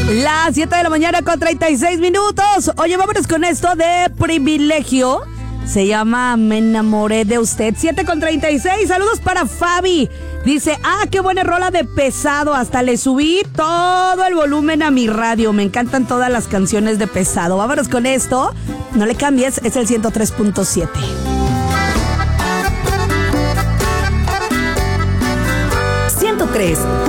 Las 7 de la mañana con 36 minutos. Oye, vámonos con esto de Privilegio. Se llama Me enamoré de usted. 7 con 36. Saludos para Fabi. Dice, qué buena rola de Pesado. Hasta le subí todo el volumen a mi radio. Me encantan todas las canciones de Pesado. Vámonos con esto. No le cambies, es el 103.7. 103.